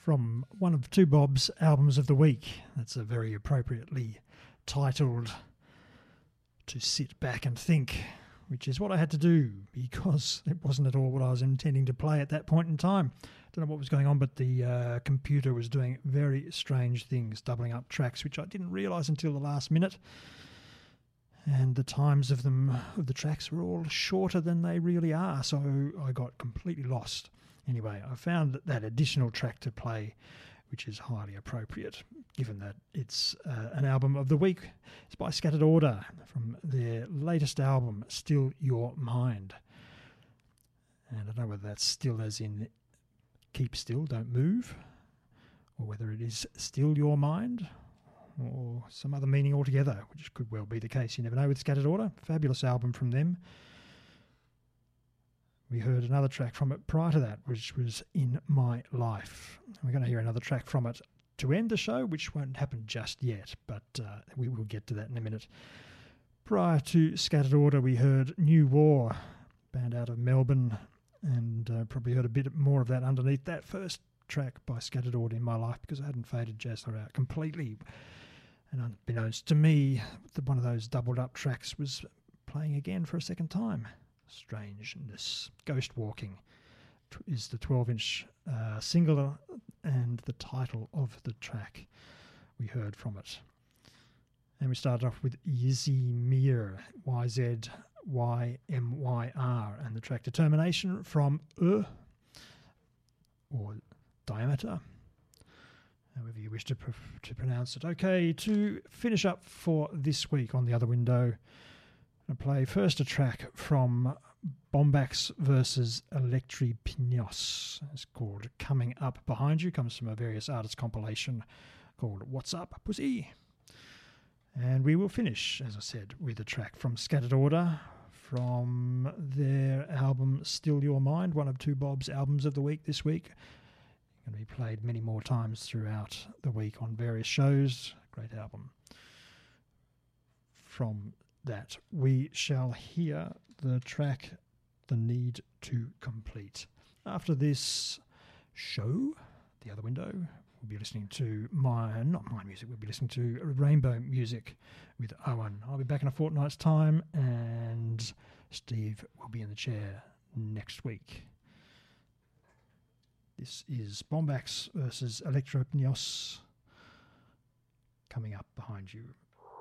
from one of Two Bob's albums of the week. That's a very appropriately titled To Sit Back and Think, which is what I had to do because it wasn't at all what I was intending to play at that point in time. Don't know what was going on, but the computer was doing very strange things, doubling up tracks, which I didn't realise until the last minute. And the times of the tracks were all shorter than they really are, so I got completely lost. Anyway, I found that additional track to play, which is highly appropriate, given that it's an album of the week. It's by Scattered Order from their latest album, Still Your Mind. And I don't know whether that's still as in keep still, don't move, or whether it is still your mind, or some other meaning altogether, which could well be the case. You never know with Scattered Order. Fabulous album from them. We heard another track from it prior to that, which was In My Life. We're going to hear another track from it to end the show, which won't happen just yet, but we will get to that in a minute. Prior to Scattered Order, we heard New War, band out of Melbourne, and probably heard a bit more of that underneath that first track by Scattered Order, In My Life, because I hadn't faded Jazzler out completely. And unbeknownst to me, one of those doubled up tracks was playing again for a second time. Strangeness. Ghost Walking is the 12-inch single and the title of the track we heard from it. And we started off with Yzmyr, Y-Z-Y-M-Y-R, and the track Determination from or Diameter, however you wish to pronounce it. Okay, to finish up for this week on The Other Window, I'm going to play first a track from Bombax versus Electri Pinos. It's called Coming Up Behind You. Comes from a various artists compilation called What's Up, Pussy? And we will finish, as I said, with a track from Scattered Order from their album Still Your Mind, one of Two Bob's albums of the week this week. Going to be played many more times throughout the week on various shows. Great album. From that, we shall hear the track The Need to Complete. After this show, The Other Window, we'll be listening to not my music, we'll be listening to Rainbow Music with Owen. I'll be back in a fortnight's time, and Steve will be in the chair next week. This is Bombax versus Electri Pinos, Coming Up Behind You.